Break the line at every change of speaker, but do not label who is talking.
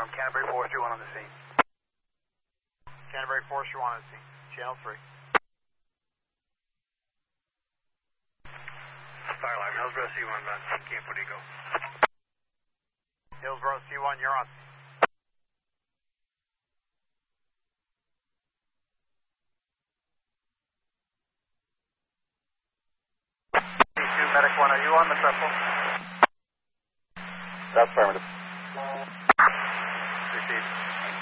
confirm. Canterbury 431 on the scene.
Canterbury 431 on the scene. Channel 3.
Fire alarm, Hillsborough C1, man. Camp, where do you go?
Hillsborough C1, you're on.
C2, Medic 1, are you on the triple?
That's affirmative.
Received.